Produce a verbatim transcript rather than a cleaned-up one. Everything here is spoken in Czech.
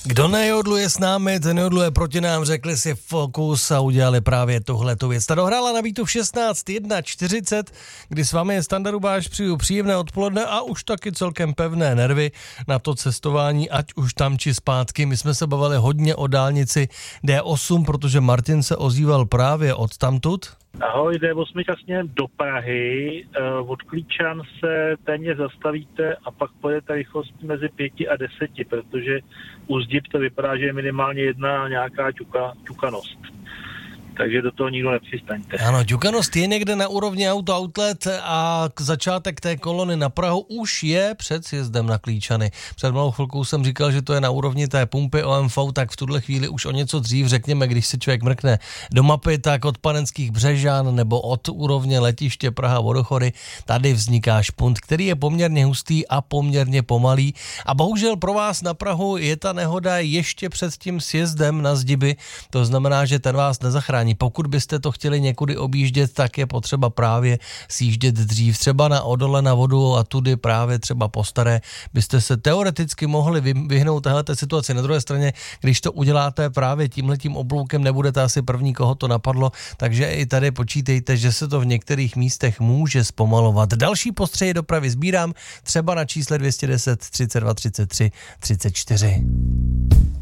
Kdo nejodluje s námi, ten nejodluje proti nám, řekli si Focus a udělali právě tuhletu věc. Ta dohrála na beatu v šestnáct jedna čtyřicet, kdy s vámi je Standa Rubáš, přeju příjemné odpoledne a už taky celkem pevné nervy na to cestování, ať už tam či zpátky. My jsme se bavili hodně o dálnici D osm, protože Martin se ozýval právě od tamtud. Ahoj, D osm vlastně do Prahy, od Klíčan se téměř zastavíte a pak pojedete rychlost mezi pěti a deseti, protože u Zdib to vypadá, že je minimálně jedna nějaká ťuka, ťukanost. Takže do toho nikdo nepřistaňte. Ano, ťukanost je někde na úrovni Auto Outlet a k začátek té kolony na Prahu už je před sjezdem na Klíčany. Před malou chvilkou jsem říkal, že to je na úrovni té pumpy O M V, tak v tuhle chvíli už o něco dřív, řekněme, když se člověk mrkne do mapy, tak od Panenských Břežan nebo od úrovně letiště Praha Vodochody, tady vzniká špunt, který je poměrně hustý a poměrně pomalý. A bohužel pro vás na Prahu je ta nehoda ještě před tím sjezdem na Zdiby, to znamená, že ten vás nezachrání. Pokud byste to chtěli někudy objíždět, tak je potřeba právě sjíždět dřív. Třeba na Odole na vodu a tudy právě třeba po Staré byste se teoreticky mohli vyhnout téhleté situaci. Na druhé straně, když to uděláte právě tímhletím obloukem, nebudete asi první, koho to napadlo, takže i tady počítejte, že se to v některých místech může zpomalovat. Další postřehy dopravy sbírám třeba na čísle dvě stě deset třicet dva třicet tři třicet čtyři.